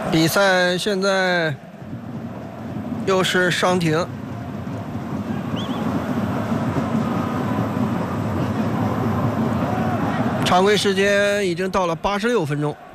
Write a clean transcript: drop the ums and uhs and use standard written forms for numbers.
比赛现在又是伤停，常规时间已经到了86分钟。